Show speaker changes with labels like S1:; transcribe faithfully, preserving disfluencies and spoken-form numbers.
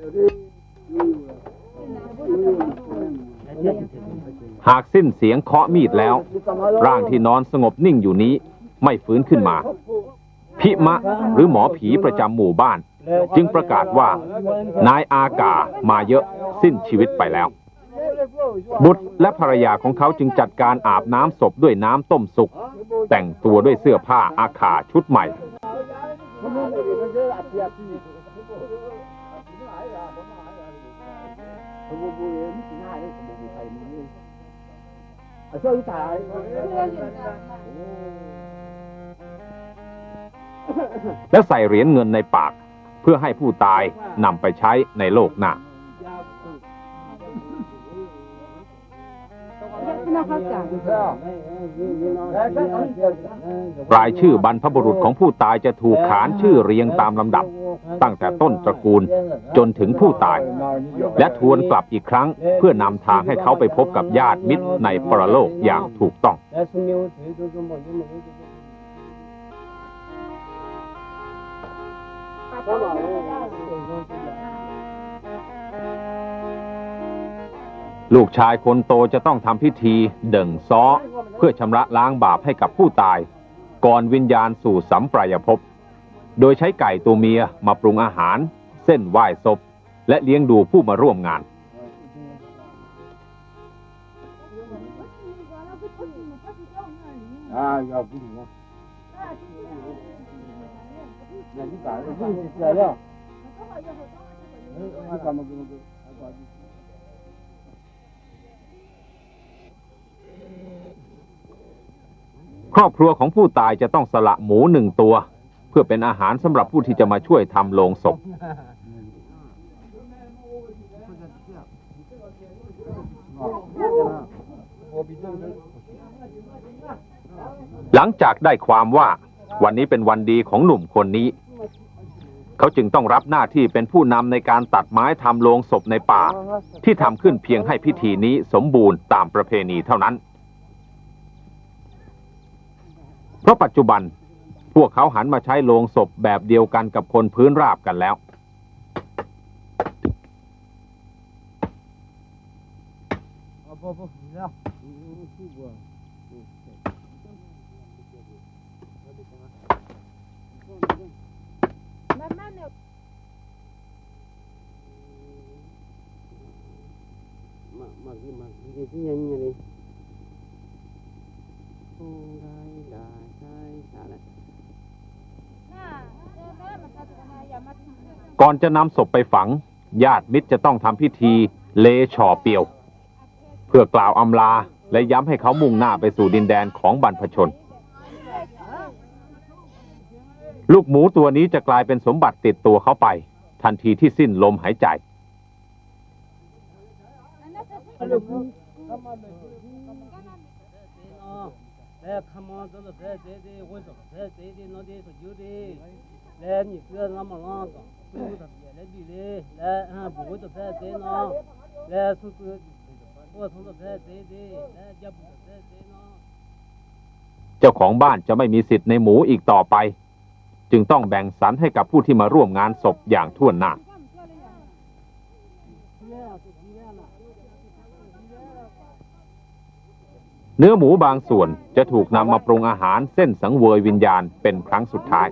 S1: หากสิ้นเสียงเคาะมีดแล้วร่างที่นอนสงบนิ่งอยู่นี้ไม่ฟื้นขึ้นมาพิมะหรือหมอผีประจำหมู่บ้านจึงประกาศว่านายอากามาเยอะสิ้นชีวิตไปแล้วบุตรและภรรยาของเขาจึงจัดการอาบน้ำศพด้วยน้ำต้มสุกแต่งตัวด้วยเสื้อผ้าอาขาชุดใหม่และใส่เหรียญเงินในปากเพื่อให้ผู้ตายนำไปใช้ในโลกหน้ารายชื่อบรรพบุรุษของผู้ตายจะถูกขานชื่อเรียงตามลำดับตั้งแต่ต้นตระกูลจนถึงผู้ตายและทวนกลับอีกครั้งเพื่อนำทางให้เขาไปพบกับญาติมิตรในปรโลกอย่างถูกต้องลูกชายคนโตจะต้องทำพิธีเดิ่งซ้อเพื่อชำระล้างบาปให้กับผู้ตายก่อนวิญญาณสู่สัมปรายภพโดยใช้ไก่ตัวเมียมาปรุงอาหารเส้นไหว้ศพและเลี้ยงดูผู้มาร่วมงานครอบครัวของผู้ตายจะต้องสละหมูหนึ่งตัวเพื่อเป็นอาหารสำหรับผู้ที่จะมาช่วยทำโลงศพหลังจากได้ความว่าวันนี้เป็นวันดีของหนุ่มคนนี้เขาจึงต้องรับหน้าที่เป็นผู้นำในการตัดไม้ทำโลงศพในป่าที่ทำขึ้นเพียงให้พิธีนี้สมบูรณ์ตามประเพณีเท่านั้นเพราะปัจจุบันพวกเขาหันมาใช้โลงศพแบบเดียวกันกับคนพื้นราบกันแล้วก่อนจะนำศพไปฝังญาติมิตรจะต้องทำพิธีเลฉ่อเปียวเพื่อกล่าวอำลาและย้ำให้เขามุ่งหน้าไปสู่ดินแดนของบรรพชนลูกหมูตัวนี้จะกลายเป็นสมบัติติดตัวเขาไปทันทีที่สิ้นลมหายใจเจ้าของบ้านจะไม่มีสิทธิ์ในหมูอีกต่อไปจึงต้องแบ่งสรรให้กับผู้ที่มาร่วมงานศพอย่างทั่วหน้าเนื้อหมูบางส่วนจะถูกนำมาปรุงอาหารเส้นสังเวยวิญญาณเป็นครั้งสุดท้าย